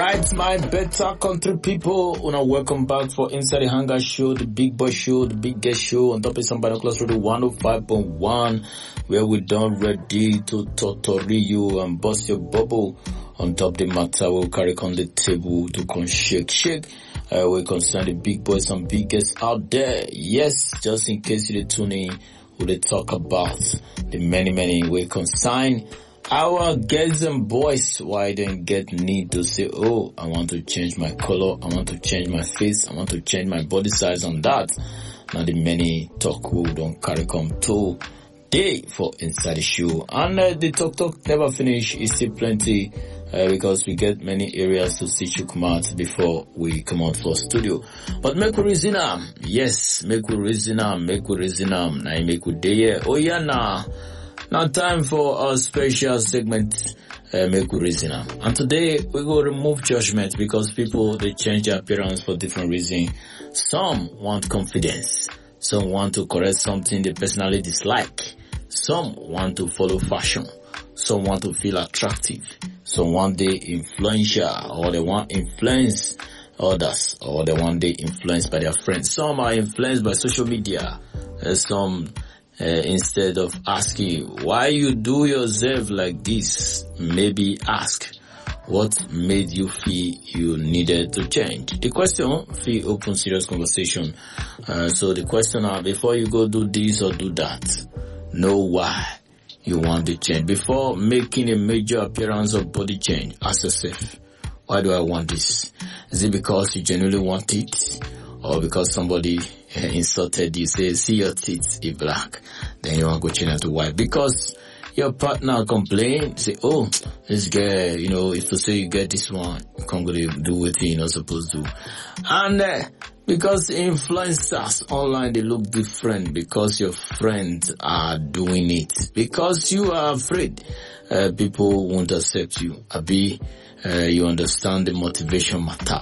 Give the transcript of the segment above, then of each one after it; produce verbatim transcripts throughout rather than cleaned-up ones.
Alright, my better country people, una welcome back for Inside the Hangar Show, the big boy show, the biggest show on top of some binoculars radio one oh five point one, where we done ready to totori you and bust your bubble on top the matter. We'll carry on the table to con shake, shake. Uh, we concern the big boys and biggest out there. Yes, just in case you tune in, we'll talk about the many, many we consign. Our girls and boys, why then get need to say, oh, I want to change my color, I want to change my face, I want to change my body size on that. Now the many talk who don't carry come to day for Inside the Show. And uh, the talk talk never finish, it's still plenty uh, because we get many areas to see you come out before we come out for studio. But make we reason am, yes, make we reason am, make we reason am, now make we day, oh yeah nah. Now time for a special segment, uh, make we reason. And today we go remove judgment because people, they change their appearance for different reasons. Some want confidence. Some want to correct something they personally dislike. Some want to follow fashion. Some want to feel attractive. Some want they influential, or they want influence others, or they want they influenced by their friends. Some are influenced by social media. Uh, some Uh, instead of asking why you do yourself like this, maybe ask what made you feel you needed to change. The question feel open serious conversation. Uh, so the question now, before you go do this or do that, know why you want to change. Before making a major appearance of body change, ask yourself, why do I want this? Is it because you genuinely want it? Or because somebody uh, insulted you, say, see your teeth is black, then you want to go change it to white. Because your partner complain, say, oh, this girl, you know, if you say you get this one, you can't go to do what you're not supposed to. And uh, because influencers online, they look different because your friends are doing it. Because you are afraid uh, people won't accept you. Abi, uh, you understand the motivation matter.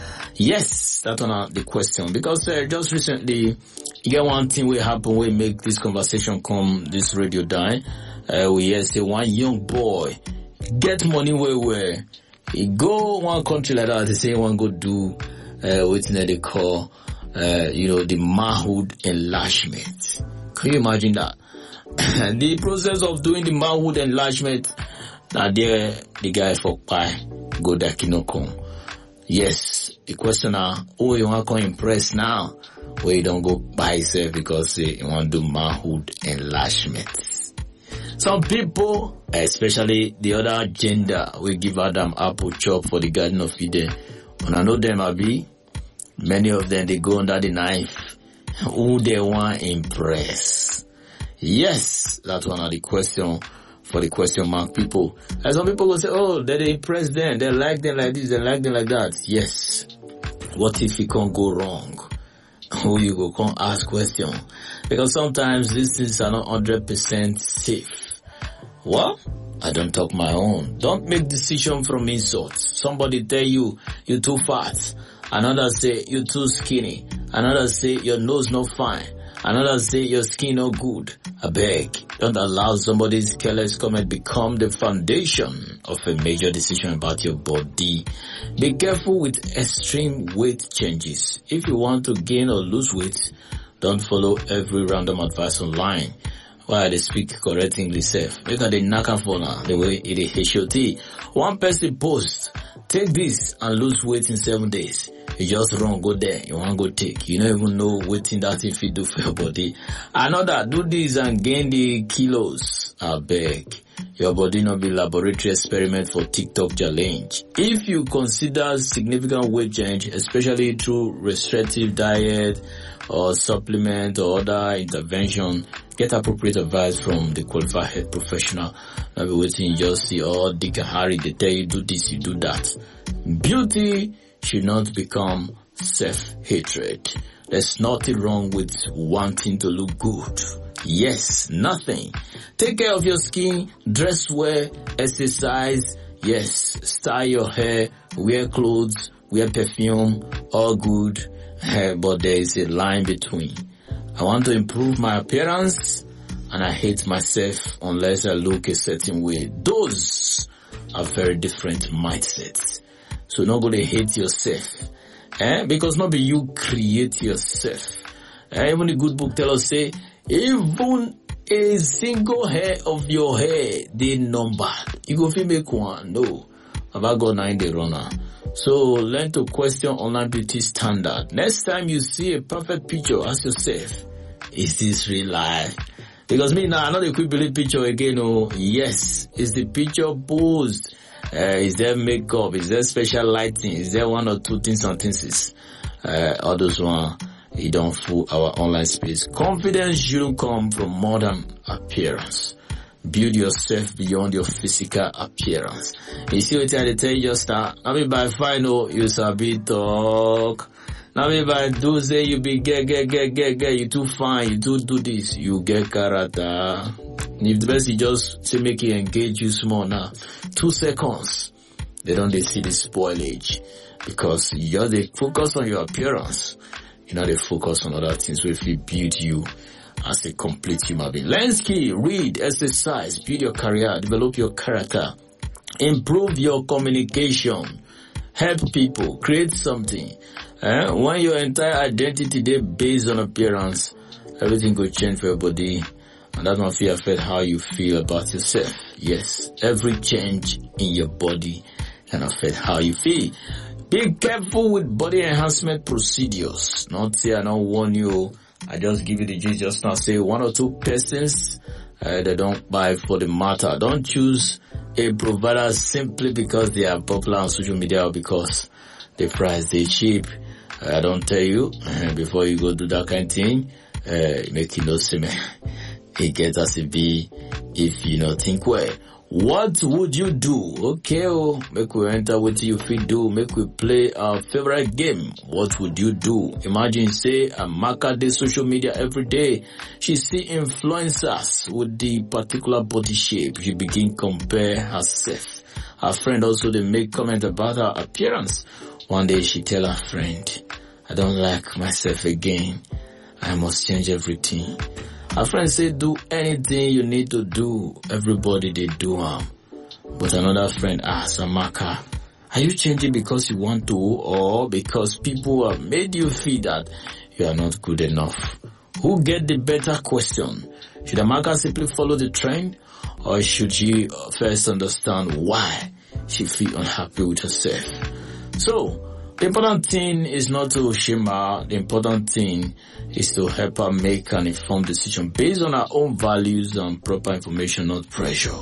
Yes, that's one the question. Because uh, just recently, you get one thing will happen, we make this conversation come, this radio die. Uh, we hear say one young boy get money where where he go one country like that, they say one go do uh, what they call, uh, you know, the manhood enlargement. Can you imagine that? The process of doing the manhood enlargement, now there the guy for pie go that kino come. Yes, the question now, oh, you want to impress now, where you don't go by yourself because uh, you want to do manhood enlargement. Some people, especially the other gender, will give Adam apple chop for the Garden of Eden. When I know them, I be, many of them, they go under the knife. Who they want to impress? Yes, that's one of the questions. For the question mark people. And some people will say, oh, they, they impress them, they like them like this, they like them like that. Yes. What if it can't go wrong? Who you go can't ask question? Because sometimes these things are not one hundred percent safe. What? I don't talk my own. Don't make decision from insults. Somebody tell you, you're too fat. Another say, you're too skinny. Another say, your nose not fine. Another say your skin no good. I beg, don't allow somebody's careless comment become the foundation of a major decision about your body. Be careful with extreme weight changes. If you want to gain or lose weight, don't follow every random advice online. Why they speak correct English self? Because they knock off on the way it is H O T. One person posts, take this and lose weight in seven days. You just run, go there, you want to go take. You don't even know what in that if you do for your body. Another, do this and gain the kilos. I beg. Your body not be laboratory experiment for TikTok challenge. If you consider significant weight change, especially through restrictive diet or supplement or other intervention, get appropriate advice from the qualified health professional. Not be waiting, just see, oh, Dick and Harry, they tell you do this, you do that. Beauty should not become self-hatred. There's nothing wrong with wanting to look good. Yes, nothing. Take care of your skin, dress well, exercise. Yes, style your hair, wear clothes, wear perfume, all good. But there is a line between. I want to improve my appearance and I hate myself unless I look a certain way. Those are very different mindsets. So not going to hate yourself. Eh? Because not be you create yourself. Eh? Even the good book tell us say, even a single hair of your hair, they numbered. You go feel make one. No. About God nine the runner. So learn to question online beauty standard. Next time you see a perfect picture, ask yourself, is this real life? Because me now, I'm not a quick believe picture again. Oh, yes. Is the picture posed? Uh, is there makeup? Is there special lighting? Is there one or two things on things? Uh, all those one, you don't fool our online space. Confidence shouldn't come from modern appearance. Build yourself beyond your physical appearance. You see what I tell you just now? Now me by final, you sabi talk. Now me by do say you be get, get, get, get, get, you too fine, you too do this, you get character. If the best you just say make it engage you small now. Two seconds, they don't they see the spoilage. Because you're they focus on your appearance. You know they focus on other things which will build you as a complete human being. Learn skill, read, exercise, build your career, develop your character, improve your communication, help people, create something. Eh? When your entire identity they based on appearance, everything will change for your body. And that might affect how you feel about yourself. Yes, every change in your body can affect how you feel. Be careful with body enhancement procedures. Not say I don't warn you. I just give you the gist just now. Say one or two persons uh, they don't buy for the matter. Don't choose a provider simply because they are popular on social media or because the price they cheap. Uh, I don't tell you uh, before you go do that kind of thing. Uh, make it no seem. It gets as it be if you not think well. What would you do? Okay, oh, make we enter what you feel do. Make we play our favorite game. What would you do? Imagine say a marker the social media every day. She see influencers with the particular body shape. She begin compare herself. Her friend also they make comment about her appearance. One day she tell her friend, I don't like myself again. I must change everything. Her friend say, do anything you need to do. Everybody they do um. But another friend asks Amaka, are you changing because you want to or because people have made you feel that you are not good enough? Who get the better question? Should Amaka simply follow the trend or should she first understand why she feel unhappy with herself? So, the important thing is not to shame her. The important thing is to help her make an informed decision based on her own values and proper information, not pressure.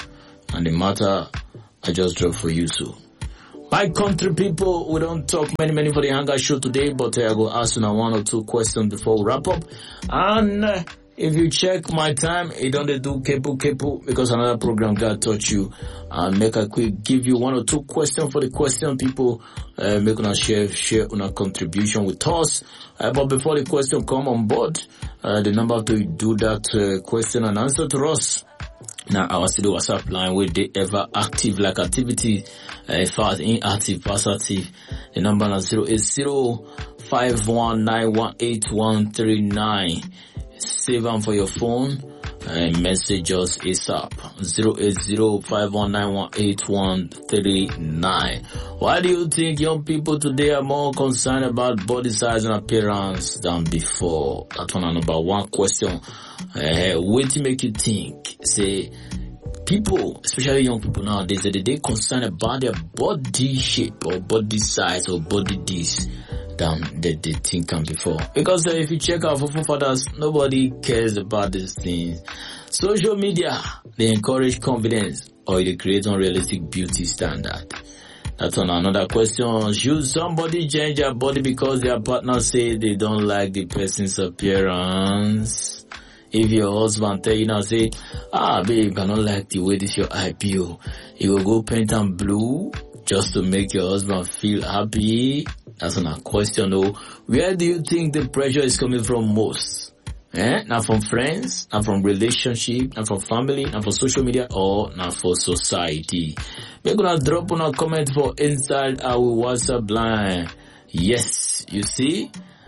And the matter I just dropped for you, so. My country people, we don't talk many, many for the Hunger Show today, but uh, I will ask you now one or two questions before we wrap up. And uh, if you check my time, it don't do kepu kepu because another program God taught you. And make a quick give you one or two questions for the question people uh, make una share share una contribution with us. Uh, but before the question come on board, uh, the number to do that uh, question and answer to us. Now our studio WhatsApp line with the ever active like activity, uh, in fact inactive, past active. The number is zero eight zero five one nine one eight one three nine. Save them for your phone and message us ASAP. zero eight zero five one nine one eight one three nine. Why do you think young people today are more concerned about body size and appearance than before? That's one number one question. Uh, what to make you think? Say, people, especially young people nowadays, that they concerned about their body shape or body size or body this than they, they think can before. Because uh, if you check out for fathers, nobody cares about these things. Social media, they encourage confidence or they create unrealistic beauty standard. That's on another question. Should somebody change their body because their partner say they don't like the person's appearance? If your husband tell you now say, ah babe, I don't like the way this your I P O, you will go paint them blue just to make your husband feel happy. That's not a question though. Where do you think the pressure is coming from most? Eh? Not from friends, not from relationship, not from family, not from social media, or not for society. We're gonna drop on a comment for inside our WhatsApp line. Yes, you see,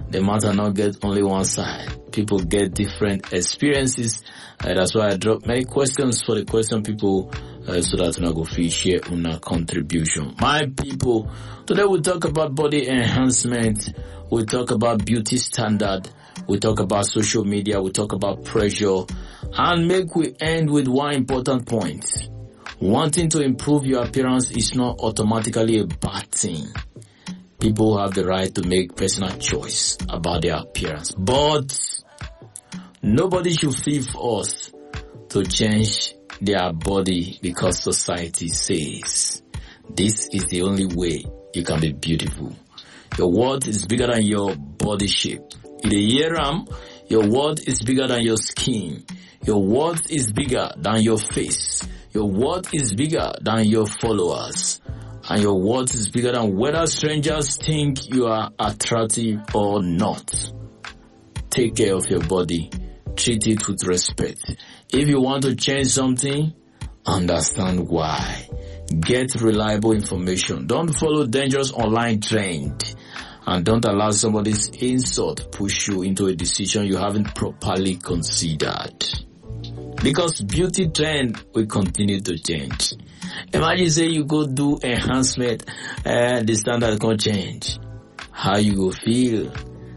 the matter not get only one side. People get different experiences. Uh, that's why I drop many questions for the question people uh, so that we go fit share una contribution. My people, today we talk about body enhancement. We talk about beauty standard. We talk about social media. We talk about pressure. And make we end with one important point. Wanting to improve your appearance is not automatically a bad thing. People have the right to make personal choice about their appearance. But nobody should feel forced to change their body because society says this is the only way you can be beautiful. Your worth is bigger than your body shape. In the year ram, your worth is bigger than your skin. Your worth is bigger than your face. Your worth is bigger than your followers. And your worth is bigger than whether strangers think you are attractive or not. Take care of your body. Treat it with respect. If you want to change something, understand why. Get reliable information. Don't follow dangerous online trend. And don't allow somebody's insult push you into a decision you haven't properly considered. Because beauty trend will continue to change. Imagine say you go do enhancement and the standard can change. How you go feel?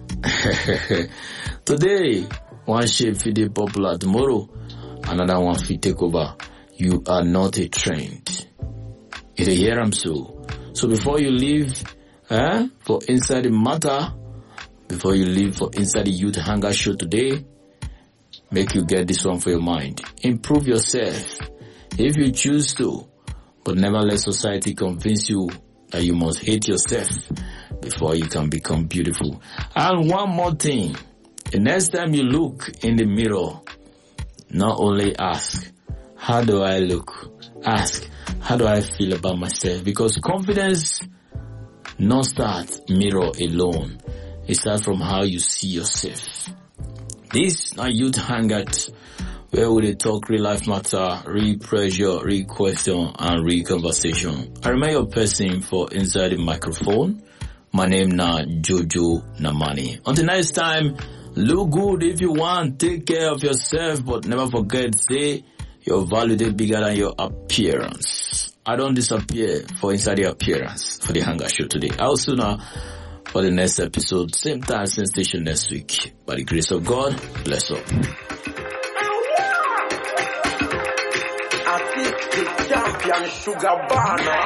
Today, one shape fit dey popular, tomorrow another one fit take over. You are not a trend. You dey hear am so. So before you leave eh, for Inside the Matter, before you leave for Inside the Youth Hangar Show today, make you get this one for your mind. Improve yourself if you choose to, but never let society convince you that you must hate yourself before you can become beautiful. And one more thing, the next time you look in the mirror, not only ask, how do I look? Ask, how do I feel about myself? Because confidence not start mirror alone. It starts from how you see yourself. This is Youth Hangout, where we talk real life matter, real pressure, real question, and real conversation. I remain your person for Inside the Microphone. My name na Jojo Namani. Until next time, look good if you want, take care of yourself, but never forget, say, your value is bigger than your appearance. I don't disappear for Inside the Appearance for the Hangar Show today. I'll soon now for the next episode, same time, same station next week. By the grace of God, bless up. I think the champion Sugar Banner.